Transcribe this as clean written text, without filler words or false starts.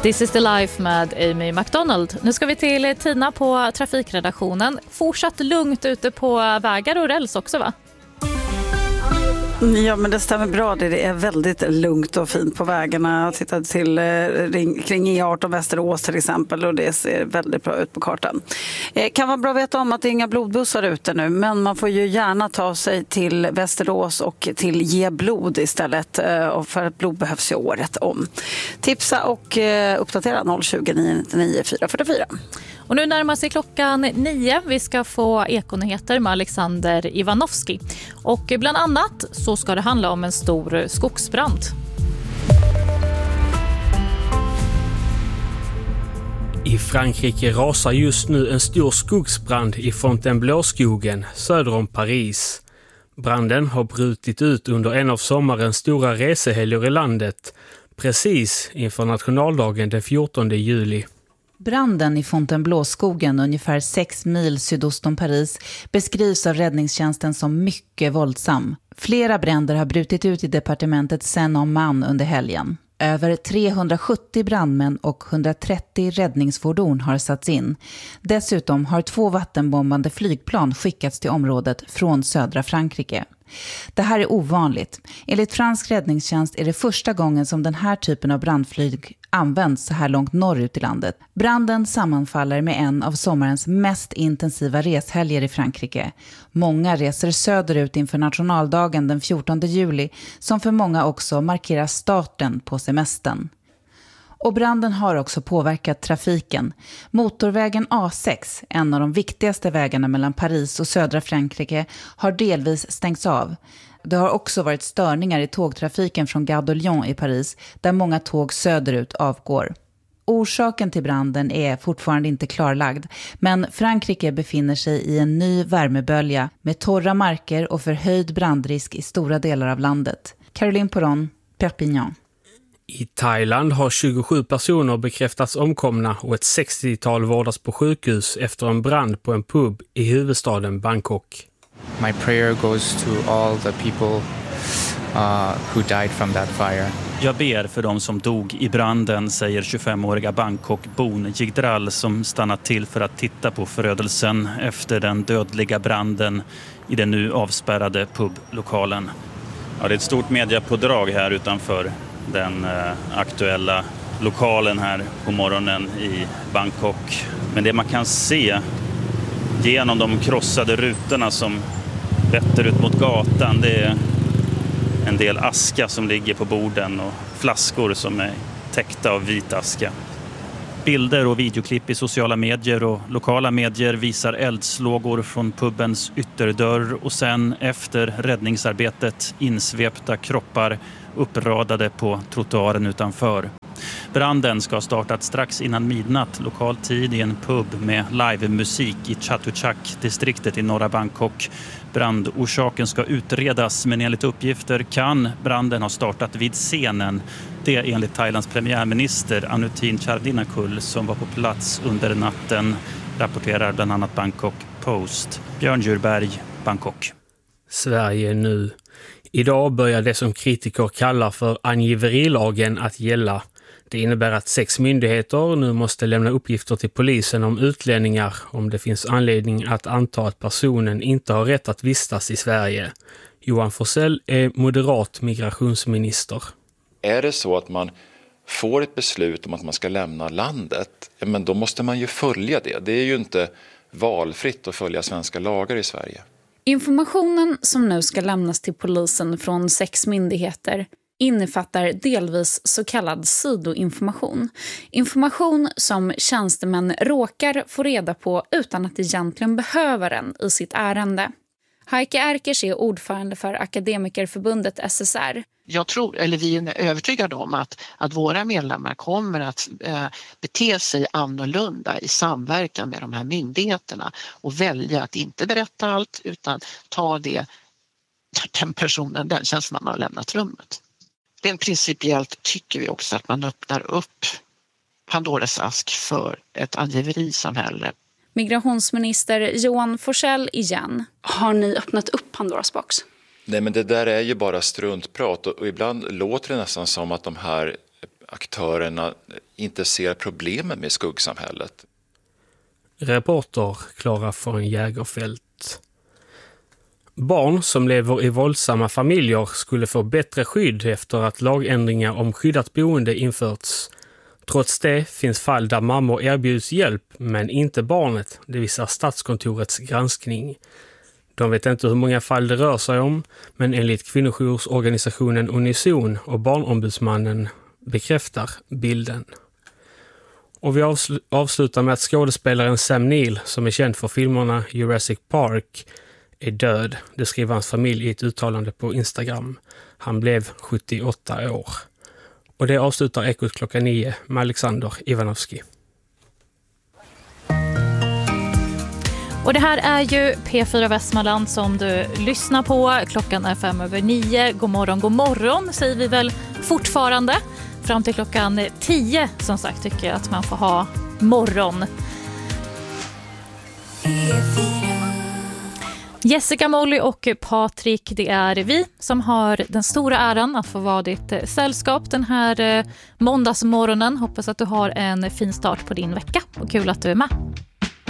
This is the life med Amy McDonald. Nu ska vi till Tina på trafikredaktionen. Fortsatt lugnt ute på vägar och räls också, va? Ja, men det stämmer bra. Det är väldigt lugnt och fint på vägarna. Jag tittade till kring E18 Västerås till exempel och det ser väldigt bra ut på kartan. Kan vara bra att veta om att det är inga blodbussar ute nu, men man får ju gärna ta sig till Västerås och till Ge blod istället, för att blod behövs ju året om. Tipsa och uppdatera 020 999 444. Och nu närmar sig klockan 9. Vi ska få ekonyheter med Alexander Ivanovski. Och bland annat så ska det handla om en stor skogsbrand. I Frankrike rasar just nu en stor skogsbrand i Fontainebleau-skogen söder om Paris. Branden har brutit ut under en av sommarens stora resehelger i landet, precis inför nationaldagen den 14 juli. Branden i Fontainebleau-skogen, ungefär 6 mil sydost om Paris, beskrivs av räddningstjänsten som mycket våldsam. Flera bränder har brutit ut i departementet Seine-en-Marne under helgen. Över 370 brandmän och 130 räddningsfordon har satts in. Dessutom har 2 vattenbombande flygplan skickats till området från södra Frankrike. Det här är ovanligt. Enligt fransk räddningstjänst är det första gången som den här typen av brandflyg används så här långt norrut i landet. Branden sammanfaller med en av sommarens mest intensiva reshelger i Frankrike. Många reser söderut inför nationaldagen den 14 juli, som för många också markerar starten på semestern. Och branden har också påverkat trafiken. Motorvägen A6, en av de viktigaste vägarna mellan Paris och södra Frankrike, har delvis stängts av. Det har också varit störningar i tågtrafiken från Gare de Lyon i Paris, där många tåg söderut avgår. Orsaken till branden är fortfarande inte klarlagd, men Frankrike befinner sig i en ny värmebölja med torra marker och förhöjd brandrisk i stora delar av landet. Caroline Poron, Perpignan. I Thailand har 27 personer bekräftats omkomna och ett 60-tal vårdas på sjukhus efter en brand på en pub i huvudstaden Bangkok. My prayer goes to all the people who died from that fire. Jag ber för de som dog i branden, säger 25-åriga Bangkok-bon Jigdral som stannat till för att titta på förödelsen efter den dödliga branden i den nu avspärrade publokalen. Ja, det är ett stort mediapådrag här utanför den aktuella lokalen här på morgonen i Bangkok. Men det man kan se genom de krossade rutorna som vetter ut mot gatan, det är en del aska som ligger på borden och flaskor som är täckta av vit aska. Bilder och videoklipp i sociala medier och lokala medier visar eldslågor från pubens ytterdörr och sen efter räddningsarbetet insvepta kroppar uppradade på trottoaren utanför. Branden ska ha startat strax innan midnatt lokal tid i en pub med livemusik i Chatuchak-distriktet i norra Bangkok. Brandorsaken ska utredas, men enligt uppgifter kan branden ha startat vid scenen. Det är enligt Thailands premiärminister Anutin Charnvirakul som var på plats under natten, rapporterar bland annat Bangkok Post. Björn Djurberg, Bangkok. Sverige nu. Idag börjar det som kritiker kallar för angiverilagen att gälla. Det innebär att 6 myndigheter nu måste lämna uppgifter till polisen om utlänningar om det finns anledning att anta att personen inte har rätt att vistas i Sverige. Johan Forsell är moderat migrationsminister. Är det så att man får ett beslut om att man ska lämna landet, men då måste man ju följa det. Det är ju inte valfritt att följa svenska lagar i Sverige. Informationen som nu ska lämnas till polisen från 6 myndigheter innefattar delvis så kallad sidoinformation. Information som tjänstemän råkar få reda på utan att egentligen behöver den i sitt ärende. Heike Erkers är ordförande för Akademikerförbundet SSR. Jag tror, eller vi är övertygade om att våra medlemmar kommer att bete sig annorlunda i samverkan med de här myndigheterna och välja att inte berätta allt utan ta det den personen, den tjänstemannen har lämnat rummet. Rent principiellt tycker vi också att man öppnar upp Pandoras ask för ett angiverisamhälle. Migrationsminister Johan Forsell igen. Har ni öppnat upp Pandoras box? Nej, men det där är ju bara struntprat och ibland låter det nästan som att de här aktörerna inte ser problemen med skuggsamhället. Reporter Klara von Jägerfelt. Barn som lever i våldsamma familjer skulle få bättre skydd efter att lagändringar om skyddat boende införts. Trots det finns fall där mammor erbjuds hjälp men inte barnet, det visar Statskontorets granskning. De vet inte hur många fall det rör sig om, men enligt kvinnojoursorganisationen Unison och Barnombudsmannen bekräftar bilden. Och vi avslutar med att skådespelaren Sam Neill, som är känd för filmerna Jurassic Park, är död. Det skriver hans familj i ett uttalande på Instagram. Han blev 78 år. Och det avslutar Ekot klockan 9 med Alexander Ivanovski. Och det här är ju P4 Västmanland som du lyssnar på. Klockan är 5:05. God morgon säger vi väl fortfarande. Fram till klockan 10 som sagt tycker jag att man får ha morgon. Jessica, Molly och Patrik, det är vi som har den stora äran att få vara ditt sällskap den här måndagsmorgonen. Hoppas att du har en fin start på din vecka och kul att du är med.